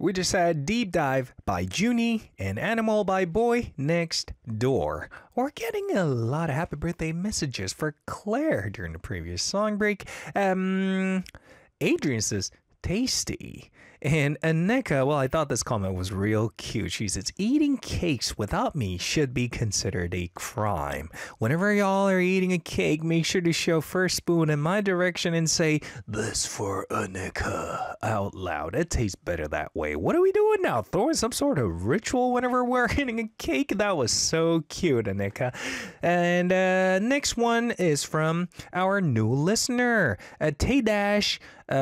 We just had Deep Dive by Junie and Animal by Boy Next Door. We're getting a lot of happy birthday messages for Claire during the previous song break. Adrian says, tasty. And Aneka, well, I thought this comment was real cute. She says, eating cakes without me should be considered a crime. Whenever y'all are eating a cake, make sure to show first spoon in my direction and say, this for Aneka out loud. It tastes better that way. What are we doing now? Throwing some sort of ritual whenever we're eating a cake? That was so cute, Aneka. And next one is from our new listener, Tay-Dash.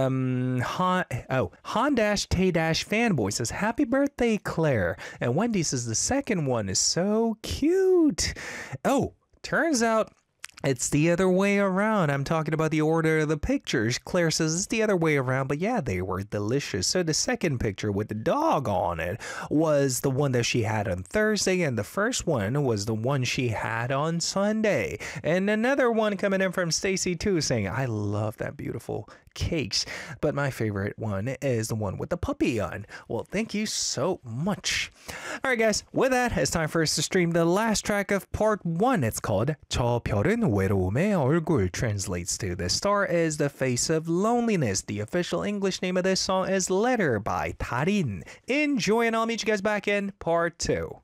Han-Tay-Dash fanboy says, happy birthday, Claire. And Wendy says the second one is so cute. Oh, turns out it's the other way around. I'm talking about the order of the pictures. Claire says it's the other way around, but yeah, they were delicious. So the second picture with the dog on it was the one that she had on Thursday, and the first one was the one she had on Sunday. And another one coming in from Stacy too, saying, I love that beautiful cakes, but my favorite one is the one with the puppy on. Well, thank you so much. All right, guys, with that, it's time for us to stream the last track of part 1. It's called 저 별은 외로움의 얼굴, translates to the star is the face of loneliness. The official English name of this song is Letter by Tarin. Enjoy, and I'll meet you guys back in part 2.